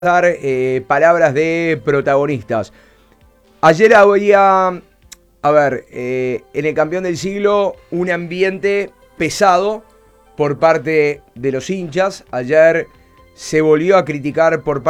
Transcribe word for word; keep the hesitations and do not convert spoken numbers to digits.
dar eh, palabras de protagonistas. Ayer había, a ver, eh, en el campeón del siglo, un ambiente pesado por parte de los hinchas. Ayer se volvió a criticar por parte